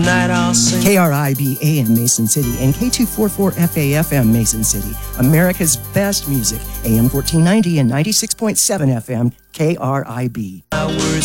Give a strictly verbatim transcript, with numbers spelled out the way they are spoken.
K R I B A M Mason City and K two forty-four F A F M Mason City. America's best music. A M fourteen ninety and ninety-six point seven F M K R I B.